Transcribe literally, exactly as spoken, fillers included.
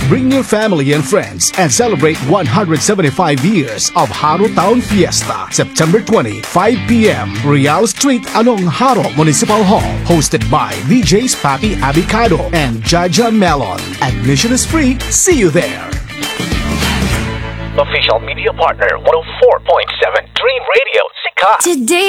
Bring your family and friends and celebrate one hundred seventy-five years of Haro Town Fiesta, September twentieth, five p m Real Street, Anong Haro Municipal Hall. Hosted by D Js Papi Abicado and Jaja Melon. Admission is free. See you there. Official media partner one oh four point seven Dream Radio, Sikat. Today